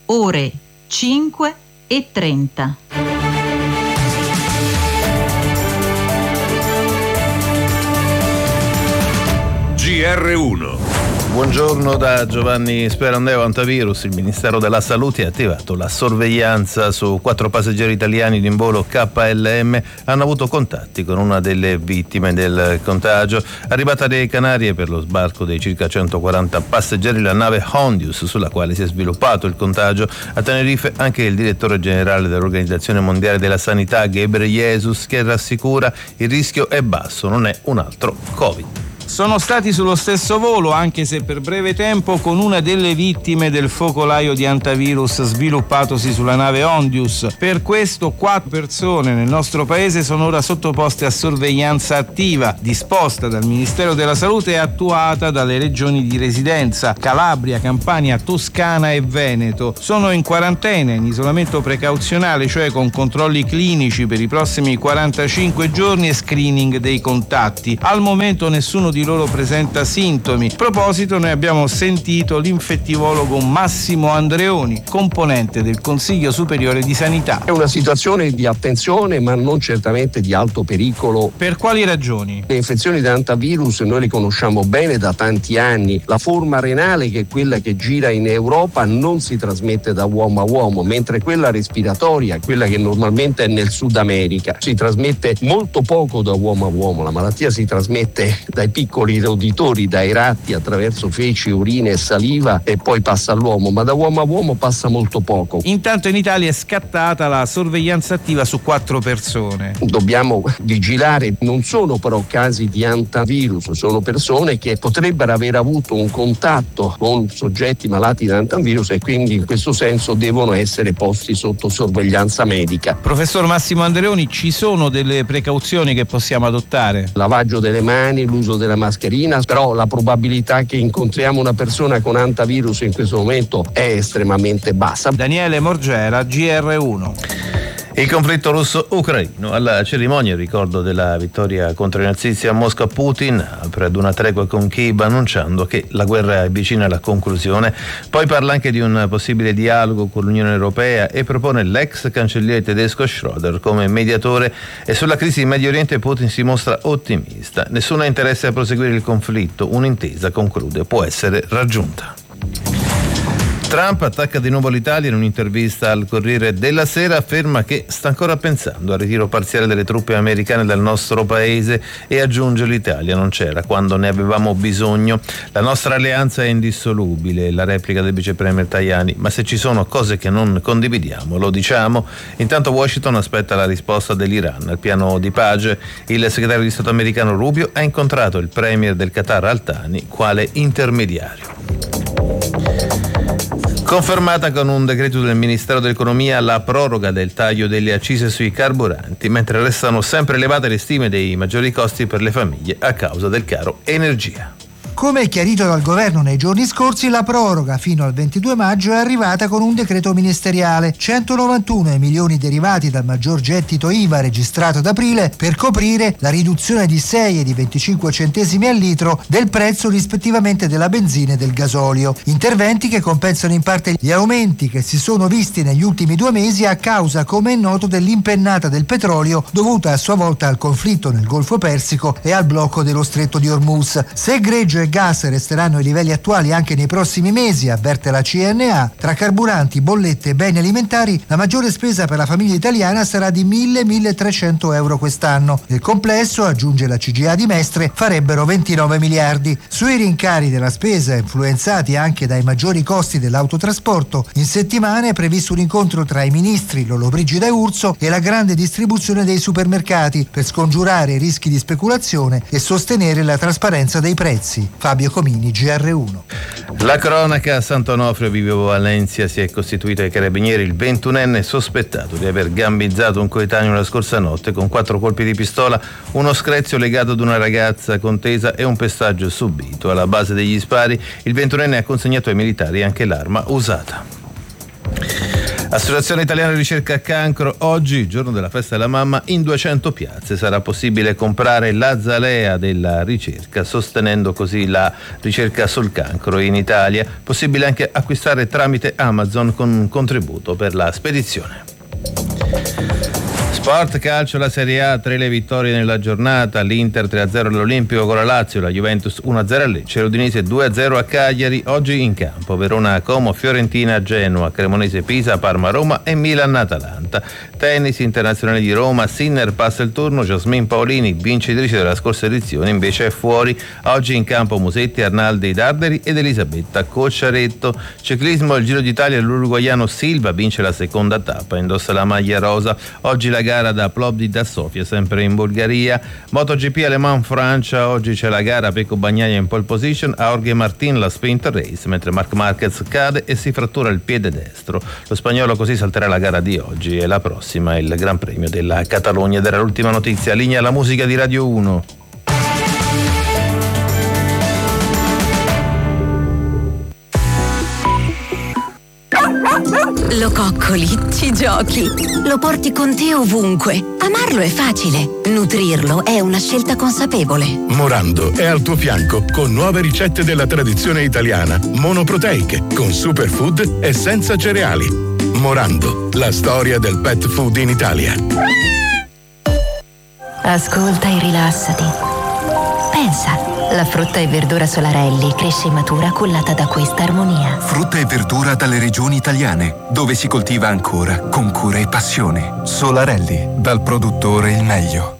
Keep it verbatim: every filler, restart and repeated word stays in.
ore cinque e trenta. G R uno. Buongiorno da Giovanni Sperandeo. Antivirus. Il Ministero della Salute ha attivato la sorveglianza su quattro passeggeri italiani di in volo K L M. Hanno avuto contatti con una delle vittime del contagio. Arrivata delle Canarie per lo sbarco dei circa centoquaranta passeggeri la nave Hondius, sulla quale si è sviluppato il contagio. A Tenerife anche il direttore generale dell'Organizzazione Mondiale della Sanità, Ghebreyesus, che rassicura il rischio è basso, non è un altro Covid. Sono stati sullo stesso volo, anche se per breve tempo, con una delle vittime del focolaio di antivirus sviluppatosi sulla nave Hondius. Per questo quattro persone nel nostro paese sono ora sottoposte a sorveglianza attiva, disposta dal Ministero della Salute e attuata dalle regioni di residenza: Calabria, Campania, Toscana e Veneto. Sono in quarantena, in isolamento precauzionale, cioè con controlli clinici per i prossimi quarantacinque giorni e screening dei contatti. Al momento nessuno di di loro presenta sintomi. A proposito, noi abbiamo sentito l'infettivologo Massimo Andreoni, componente del Consiglio Superiore di Sanità. È una situazione di attenzione, ma non certamente di alto pericolo. Per quali ragioni? Le infezioni da antivirus noi le conosciamo bene da tanti anni. La forma renale, che è quella che gira in Europa, non si trasmette da uomo a uomo, mentre quella respiratoria, quella che normalmente è nel Sud America, si trasmette molto poco da uomo a uomo. La malattia si trasmette dai piccoli piccoli roditori, dai ratti, attraverso feci, urine e saliva, e poi passa all'uomo, ma da uomo a uomo passa molto poco. Intanto in Italia è scattata la sorveglianza attiva su quattro persone. Dobbiamo vigilare, non sono però casi di antivirus, sono persone che potrebbero aver avuto un contatto con soggetti malati da antivirus e quindi in questo senso devono essere posti sotto sorveglianza medica. Professor Massimo Andreoni, ci sono delle precauzioni che possiamo adottare? Lavaggio delle mani, l'uso della mascherina, però la probabilità che incontriamo una persona con antivirus in questo momento è estremamente bassa. Daniele Morgera, G R uno. Il conflitto russo-ucraino. Alla cerimonia in ricordo della vittoria contro i nazisti a Mosca, Putin apre ad una tregua con Kiev annunciando che la guerra è vicina alla conclusione. Poi parla anche di un possibile dialogo con l'Unione Europea e propone l'ex cancelliere tedesco Schröder come mediatore. E sulla crisi in Medio Oriente Putin si mostra ottimista. Nessuno ha interesse a proseguire il conflitto. Un'intesa, conclude, può essere raggiunta. Trump attacca di nuovo l'Italia. In un'intervista al Corriere della Sera afferma che sta ancora pensando al ritiro parziale delle truppe americane dal nostro paese e aggiunge: l'Italia non c'era quando ne avevamo bisogno, la nostra alleanza è indissolubile. La replica del vice premier Tajani: ma se ci sono cose che non condividiamo lo diciamo. Intanto Washington aspetta la risposta dell'Iran al piano di pace. Il segretario di Stato americano Rubio ha incontrato il premier del Qatar Al-Thani quale intermediario. Confermata con un decreto del Ministero dell'Economia la proroga del taglio delle accise sui carburanti, mentre restano sempre elevate le stime dei maggiori costi per le famiglie a causa del caro energia. Come chiarito dal governo nei giorni scorsi, la proroga fino al ventidue maggio è arrivata con un decreto ministeriale. centonovantuno i milioni derivati dal maggior gettito I V A registrato ad aprile per coprire la riduzione di sei e di venticinque centesimi al litro del prezzo rispettivamente della benzina e del gasolio. Interventi che compensano in parte gli aumenti che si sono visti negli ultimi due mesi a causa, come è noto, dell'impennata del petrolio dovuta a sua volta al conflitto nel Golfo Persico e al blocco dello Stretto di Hormuz. Se greggio e gas resteranno ai livelli attuali anche nei prossimi mesi, avverte la C N A, tra carburanti, bollette e beni alimentari la maggiore spesa per la famiglia italiana sarà di mille milletrecento euro quest'anno. Nel complesso, aggiunge la C G I A di Mestre, farebbero ventinove miliardi. Sui rincari della spesa, influenzati anche dai maggiori costi dell'autotrasporto, in settimana è previsto un incontro tra i ministri Lollobrigida e Urso e la grande distribuzione dei supermercati per scongiurare i rischi di speculazione e sostenere la trasparenza dei prezzi. Fabio Comini, G R uno. La cronaca a Sant'Onofrio, Vibo Valencia, si è costituito ai carabinieri il ventunenne sospettato di aver gambizzato un coetaneo la scorsa notte con quattro colpi di pistola, uno screzio legato ad una ragazza contesa e un pestaggio subito. Alla base degli spari il ventunenne ha consegnato ai militari anche l'arma usata. Associazione Italiana di Ricerca Cancro, oggi, giorno della festa della mamma, in duecento piazze sarà possibile comprare l'azalea della ricerca, sostenendo così la ricerca sul cancro in Italia. Possibile anche acquistare tramite Amazon con un contributo per la spedizione. Sport calcio, la Serie A, tre le vittorie nella giornata, l'Inter tre a zero all'Olimpico con la Lazio, la Juventus uno a zero a Lecce, l'Udinese due a zero a Cagliari. Oggi in campo Verona Como, Fiorentina Genoa, Cremonese Pisa, Parma Roma e Milan Atalanta. Tennis, Internazionale di Roma, Sinner passa il turno, Jasmine Paolini, vincitrice della scorsa edizione, invece è fuori. Oggi in campo Musetti, Arnaldi Darderi ed Elisabetta Cocciaretto. Ciclismo, il Giro d'Italia, l'uruguaiano Silva vince la seconda tappa, indossa la maglia rosa. Oggi la gara da Plovdiv a Sofia, sempre in Bulgaria. MotoGP Le Mans Francia, oggi c'è la gara, Pecco Bagnaia in pole position, a Jorge Martin la sprint race, mentre Marc Marquez cade e si frattura il piede destro. Lo spagnolo così salterà la gara di oggi e la prossima è il Gran Premio della Catalogna. Ed era l'ultima notizia. Linea alla musica di Radio uno. Lo coccoli, ci giochi, lo porti con te ovunque. Amarlo è facile, nutrirlo è una scelta consapevole. Morando è al tuo fianco con nuove ricette della tradizione italiana, monoproteiche, con superfood e senza cereali. Morando, la storia del pet food in Italia. Ascolta e rilassati. Pensa, la frutta e verdura Solarelli cresce e matura cullata da questa armonia. Frutta e verdura dalle regioni italiane, dove si coltiva ancora con cura e passione. Solarelli, dal produttore il meglio.